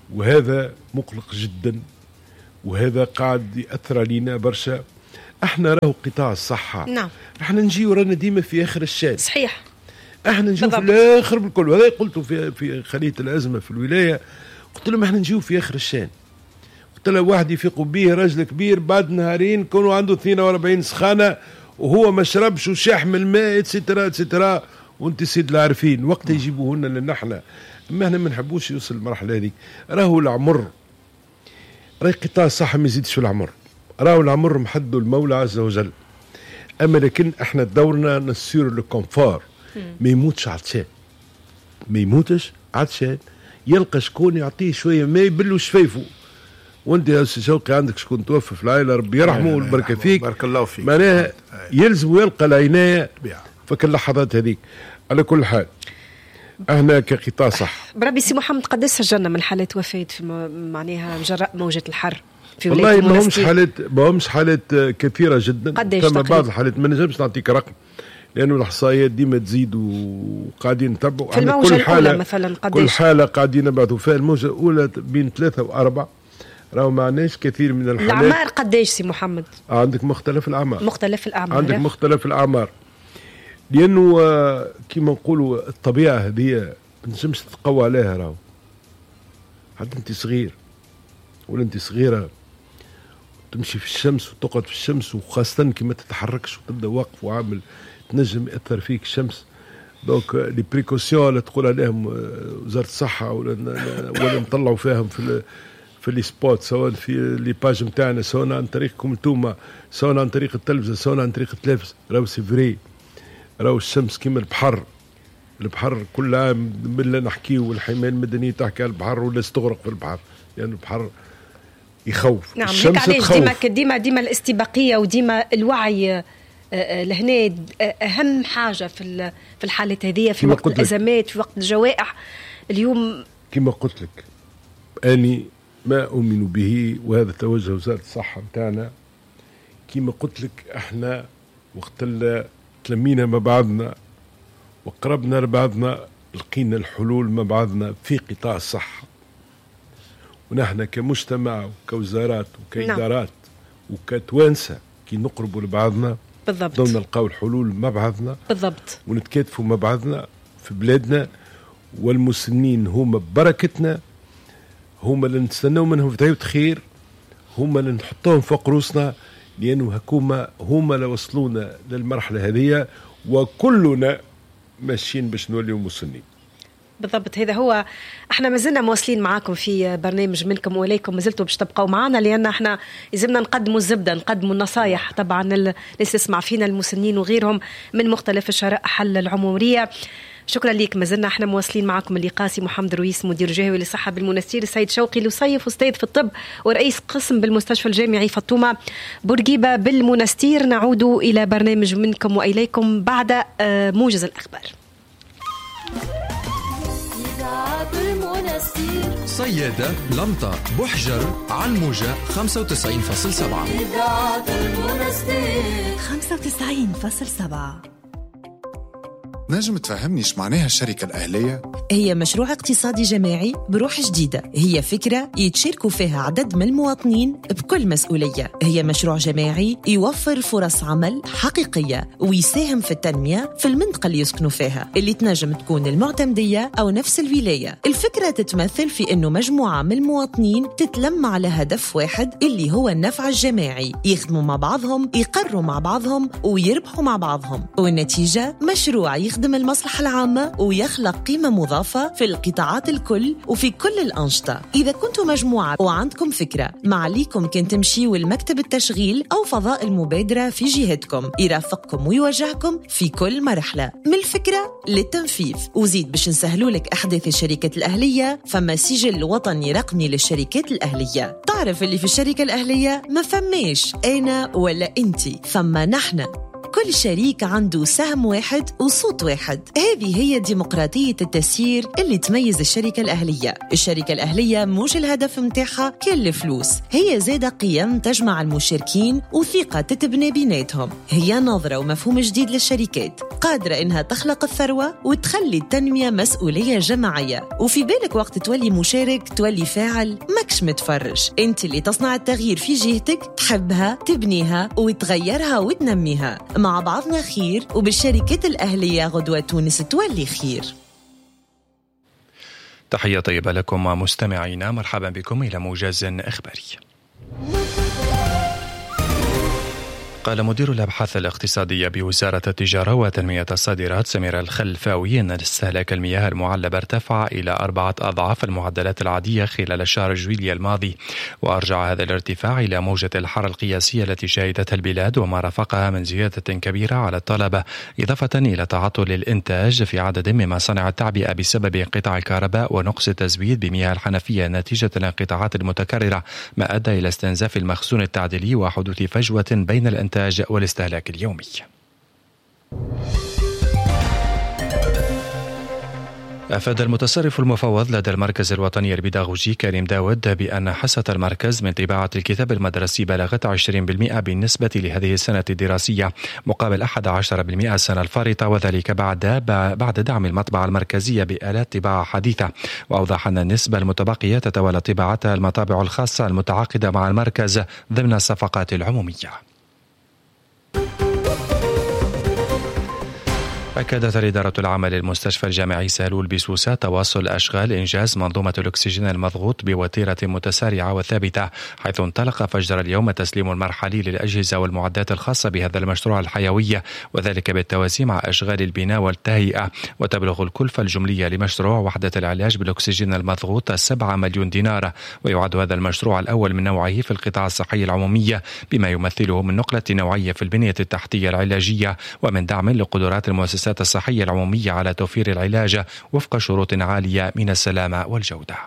وهذا مقلق جدا، وهذا قاعد يأثر علينا برشا. احنا راهو قطاع الصحة، نعم، احنا نجي ورانا ديما في آخر الشارع، صحيح، احنا نجيو في الآخر بالكل. وهذا قلته في خلية الأزمة في الولاية، قلت لهم احنا نجيو في آخر الشارع. قلت له واحد يفيق به راجل كبير بعد نهارين كانوا عنده 42 سخانة وهو ما شربش وشاح من الماء اتسترا اتسترا، وانت سيد العارفين وقت يجيبوه لنا لان احنا ما احنا ما نحبوش يوصل المرحله هذيك. راهو العمر، راهي قطاع الصحه ما يزيدش في العمر، راهو العمر محدو المولى عز وجل. اما لكن احنا دورنا نسير الكونفور، ما يموتش عطشان، ما يموتش عطشان، يلقى شكون يعطيه شويه ما يبلو شفايفه. وانت يا سي شوقي عندك شكون توفى في العائله ربي يرحمه والبركه فيك، بارك الله فيك، معناها يلزم يلقى العنايه فك اللحظات هذيك. على كل حال احنا كقطاع صح بربي سي محمد قداش سجلنا من حالات وفاه في معناها جراء موجه الحر في ولايه والله ما همش حالات كثيره جدا، كما بعض الحالات ما نجمش نعطيك رقم لانه الاحصائيات ديما تزيد وقاعدين نتبعوا. في الموجه الاولى مثلا قداش كل حاله قاعدين نبعثوا فيها. الموجه الاولى بين 3 و4، راهو معناش كثير من الحالات. الأعمار قداش سي محمد؟ عندك مختلف الأعمار، عندك مختلف الأعمار، لأنه كما نقولوا الطبيعة هذه ما تنجمش تتقوى عليها. راهو حتى أنت صغير ولا أنت صغيرة تمشي في الشمس وتقعد في الشمس، وخاصة كما تتحركش وتبدأ واقف وعامل تنجم يأثر فيك الشمس. دونك لي بريكوسيون اللي تقول عليهم وزارة الصحة ولا نطلعوا فيهم في لي سبوت، سواء في لي باج نتاعنا، سواء عن طريقكم انتوما، سواء عن طريق التلفزة، سواء عن طريق التلفز. راهو سي فري، راهو الشمس كيما البحر كل عام ملا نحكيو، والحماية المدنية تحكي على البحر ولا تغرق في البحر، لأن يعني البحر يخوف. نعم، هيك علاش ديما الاستباقية وديما الوعي لهنا أهم حاجة في الحالات هذه، في وقت الأزمات، في وقت الجوائح. اليوم كما قلت لك أني ما أؤمن به، وهذا توجه وزارة الصحة متاعنا. كما قلت لك احنا وقت اللي تلمينا مع بعضنا وقربنا لبعضنا لقينا الحلول مع بعضنا في قطاع الصحة، ونحن كمجتمع وكوزارات وكإدارات وكتوانسة كي نقربوا لبعضنا بالضبط بدنا نلقاو الحلول مع بعضنا بالضبط، ونتكاتفوا مع بعضنا في بلادنا. والمسنين هما بركتنا، هما اللي نستناو منهم في تعيبة خير، هما اللي نحطوهم فوق روسنا، لأنه هما اللي وصلونا للمرحلة هذه، وكلنا ماشيين باش نوليو مسنين. بالضبط، هذا هو. احنا ما زلنا مواصلين معاكم في برنامج منكم وإليكم، ما زلتوا باش تبقوا معنا، لأن احنا لازمنا نقدموا الزبدة، نقدموا النصايح طبعا اللي تسمع فينا المسنين وغيرهم من مختلف الشرائح العمرية. شكرا لك. ما زلنا احنا مواصلين معكم اللقاء. سي محمد رويس مدير جهوي للصحة بالمنستير، السيد شوقي لصيف أستاذ في الطب ورئيس قسم بالمستشفى الجامعي فاطمة بورقيبة بالمنستير. نعود إلى برنامج منكم وإليكم بعد موجز الأخبار. صيادة، لمطة، بحجر، علموجة 95.7 95.7. نجم تفهمني ايش معناها الشركة الأهلية؟ هي مشروع اقتصادي جماعي بروح جديدة، هي فكرة يتشاركوا فيها عدد من المواطنين بكل مسؤولية. هي مشروع جماعي يوفر فرص عمل حقيقية ويساهم في التنمية في المنطقة اللي يسكنوا فيها، اللي تنجم تكون المعتمدية أو نفس الولاية. الفكرة تتمثل في أنه مجموعة من المواطنين تتلم على هدف واحد اللي هو النفع الجماعي، يخدموا مع بعضهم، يقروا مع بعضهم ويربحوا مع بعضهم، والنتيجة مشروع يخدم المصلحة العامة ويخلق قيمة مضافة في القطاعات الكل وفي كل الأنشطة. إذا كنتوا مجموعة وعندكم فكرة، معليكم كن تمشيوا المكتب التشغيل أو فضاء المبادرة في جهتكم، يرافقكم ويوجهكم في كل مرحلة من الفكرة للتنفيذ. وزيد باش نسهلوا لك أحداث الشركات الأهلية، فما سجل وطني رقمي للشركات الأهلية. تعرف اللي في الشركة الأهلية ما فماش أنا ولا أنتي، فما نحن. وكل شريك عنده سهم واحد وصوت واحد. هذه هي ديمقراطية التسيير اللي تميز الشركة الأهلية. الشركة الأهلية مش الهدف متاعها كل فلوس، هي زادة قيم تجمع المشاركين وثقة تتبني بيناتهم. هي نظرة ومفهوم جديد للشركات قادرة إنها تخلق الثروة وتخلي التنمية مسؤولية جماعية. وفي بالك وقت تولي مشارك تولي فاعل، ماكش متفرج. انت اللي تصنع التغيير في جهتك، تحبها تبنيها وتغيرها وتنميها. مع بعضنا خير، وبالشركات الأهلية غدوة تونس تولي خير. تحية طيبة لكم مستمعينا، مرحبا بكم إلى موجز إخباري. قال مدير الأبحاث الاقتصادية بوزارة التجارة وتنمية الصادرات سمير الخلفاوي أن استهلاك المياه المعلبة ارتفع إلى 4 أضعاف المعدلات العادية خلال شهر جويلية الماضي، وأرجع هذا الارتفاع إلى موجة الحر القياسية التي شهدتها البلاد وما رافقها من زيادة كبيرة على الطلب، إضافة إلى تعطل الإنتاج في عدد مما صنع التعبئة بسبب انقطاع الكهرباء ونقص التزويد بمياه الحنفية نتيجة الانقطاعات المتكررة، ما أدى إلى استنزاف المخزون التعديلي وحدوث فجوة بين الإنتاج والاستهلاك اليومي. أفاد المتصرف المفوض لدى المركز الوطني البيداغوجي كريم داود بأن حصة المركز من طباعة الكتاب المدرسي بلغت 20% بالنسبة لهذه السنة الدراسية مقابل 11% السنة الفارطة، وذلك بعد دعم المطبعة المركزية بآلات طباعة حديثة. وأوضح أن النسبة المتبقية تتولى طباعتها المطابع الخاصة المتعاقدة مع المركز ضمن الصفقات العمومية. أكدت الإدارة العامة للمستشفى الجامعي سالول بسوسة تواصل أشغال إنجاز منظومة الأكسجين المضغوط بوتيرة متسارعة وثابتة، حيث انطلق فجر اليوم التسليم المرحلي للأجهزة والمعدات الخاصة بهذا المشروع الحيوي، وذلك بالتوازي مع أشغال البناء والتهيئة. وتبلغ الكلفة الجملية لمشروع وحدة العلاج بالأكسجين المضغوط 7 مليون دينار، ويعد هذا المشروع الأول من نوعه في القطاع الصحي العمومي، بما يمثله من نقلة نوعية في البنية التحتية العلاجية ومن دعم لقدرات المؤسسات الصحية العمومية على توفير العلاج وفق شروط عالية من السلامة والجودة.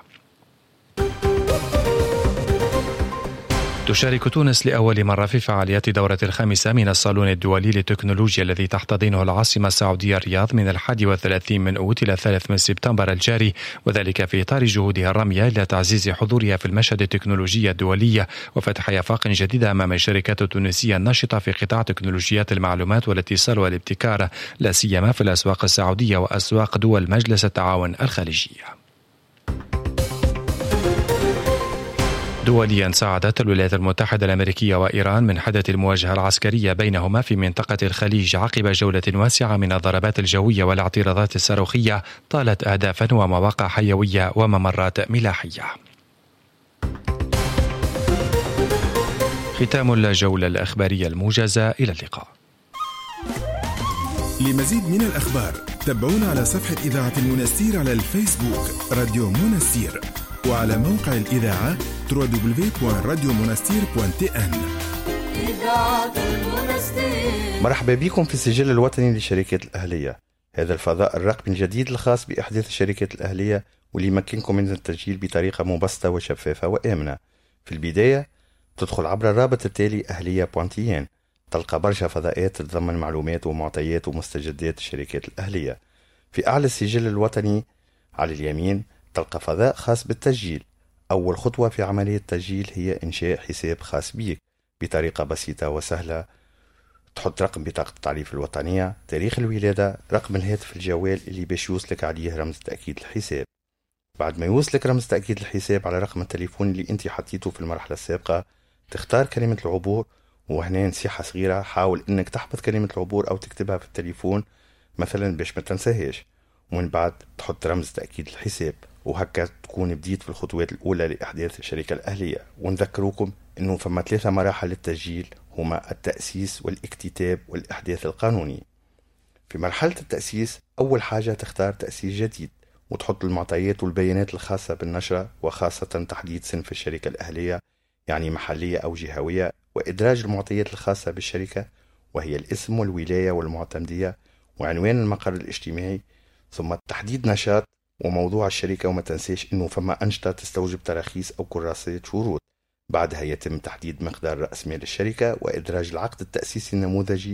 تشارك تونس لأول مرة في فعاليات دورة 5 من الصالون الدولي للتكنولوجيا الذي تحتضنه العاصمة السعودية الرياض من 31 من أوت إلى 3 من سبتمبر الجاري، وذلك في إطار جهودها الرامية إلى تعزيز حضورها في المشهد التكنولوجي الدولي وفتح آفاق جديدة أمام الشركات التونسية الناشطة في قطاع تكنولوجيات المعلومات والاتصال والابتكار، لا سيما في الأسواق السعودية وأسواق دول مجلس التعاون الخليجية. دوليا ساعدت الولايات المتحدة الأمريكية وإيران من حدث المواجهة العسكرية بينهما في منطقة الخليج عقب جولة واسعة من الضربات الجوية والاعتراضات الصاروخية طالت أهدافا ومواقع حيوية وممرات ملاحية. ختام الجولة الإخبارية الموجزة، إلى اللقاء. لمزيد من الأخبار تابعونا على صفحة إذاعة المنستير على الفيسبوك راديو منستير، وعلى موقع الإذاعة www.radiomonastir.tn. مرحبا بكم في السجل الوطني للشركات الأهلية، هذا الفضاء الرقمي الجديد الخاص بإحداث الشركات الأهلية واللي يمكنكم من التسجيل بطريقة مبسطة وشفافة وآمنة. في البداية تدخل عبر الرابط التالي أهلية.tn، تلقى برشا فضاءات تتضمن معلومات ومعطيات ومستجدات الشركات الأهلية. في أعلى السجل الوطني على اليمين تلقى فضاء خاص بالتسجيل. أول خطوة في عملية التسجيل هي إنشاء حساب خاص بيك بطريقة بسيطة وسهلة. تحط رقم بطاقة التعريف الوطنية، تاريخ الولادة، رقم الهاتف الجوال اللي باش يوصلك عليه رمز تأكيد الحساب. بعد ما يوصلك رمز تأكيد الحساب على رقم التليفون اللي انت حطيته في المرحلة السابقة، تختار كلمة العبور، وهنا نصيحة صغيرة، حاول انك تحفظ كلمة العبور او تكتبها في التليفون مثلا باش ما تنساهاش، ومن بعد تحط رمز تأكيد الحساب. وهكا تكون بديت في الخطوات الأولى لإحداث الشركة الأهلية. ونذكروكم أنه فما 3 مراحل للتسجيل، هما التأسيس والاكتتاب والإحداث القانوني. في مرحلة التأسيس أول حاجة تختار تأسيس جديد وتحط المعطيات والبيانات الخاصة بالنشرة، وخاصة تحديد صنف الشركة الأهلية، يعني محلية أو جهوية، وإدراج المعطيات الخاصة بالشركة وهي الاسم والولاية والمعتمدية وعنوان المقر الاجتماعي، ثم تحديد نشاط وموضوع الشركة، وما تنسيش انه فما أنشطة تستوجب تراخيص او كراسات شروط. بعدها يتم تحديد مقدار رأس مال الشركة وإدراج العقد التأسيسي النموذجي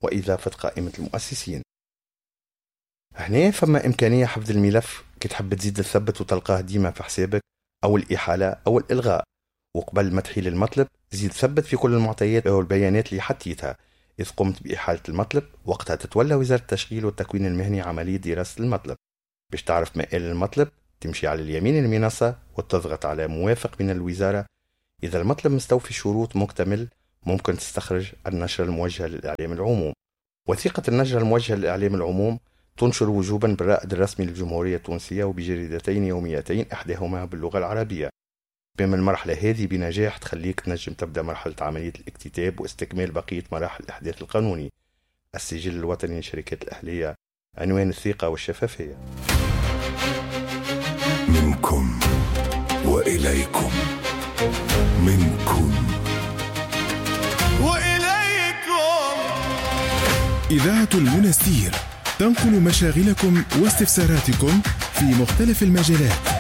وإضافة قائمة المؤسسين. هنا فما إمكانية حفظ الملف كي تحب تزيد تثبت وتلقاه ديما في حسابك، أو الإحالة أو الإلغاء. وقبل ما تحيل المطلب زيد ثبت في كل المعطيات أو البيانات اللي حطيتها. إذ قمت بإحالة المطلب وقتها تتولى وزارة التشغيل والتكوين المهني عملية دراسة المطلب. باش تعرف مآل المطلب تمشي على اليمين المنصة وتضغط على موافق من الوزارة. إذا المطلب مستوفي الشروط مكتمل ممكن تستخرج النشرة الموجهة للإعلام العموم. وثيقة النشرة الموجهة للإعلام العموم تنشر وجوبا بالرائد الرسمي للجمهورية التونسية وبجريدتين يوميتين إحداهما باللغة العربية. بما المرحلة هذه بنجاح تخليك تنجم تبدأ مرحلة عملية الاكتتاب واستكمال بقية مراحل الإحداث القانوني. السجل الوطني للشركات الأهلية، عنوان الثقة والشفافية. منكم وإليكم، منكم وإليكم. إذاعة المنستير تنقل مشاغلكم واستفساراتكم في مختلف المجالات.